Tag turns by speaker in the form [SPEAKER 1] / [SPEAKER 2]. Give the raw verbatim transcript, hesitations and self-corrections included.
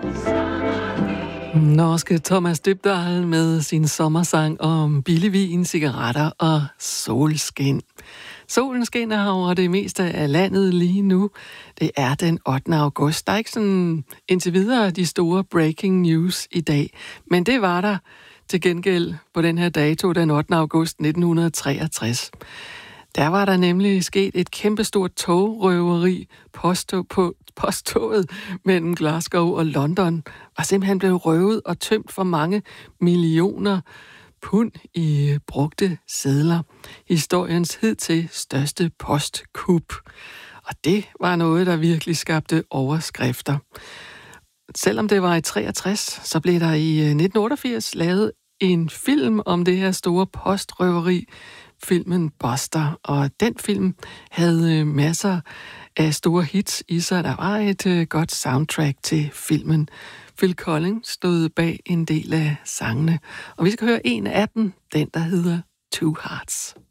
[SPEAKER 1] Norske Thomas Dybdahl med sin sommersang om billig vin, cigaretter og solskin. Solen skinner over det meste af landet lige nu. Det er den ottende august. Der er ikke sådan indtil videre de store breaking news i dag, men det var der til gengæld på den her dato, den ottende august nitten treogtres. Der var der nemlig sket et kæmpestort togrøveri. Posttog på posttoget mellem Glasgow og London var simpelthen blevet røvet og tømt for mange millioner pund i brugte sedler. Historiens hidtil største postkup. Og det var noget, der virkelig skabte overskrifter. Selvom det var i treogtres, så blev der i nitten otteogfirs lavet en film om det her store postrøveri, filmen Buster, og den film havde masser af store hits i sig. Der var et uh, godt soundtrack til filmen. Phil Collins stod bag en del af sangene, og vi skal høre en af dem, den der hedder Two Hearts.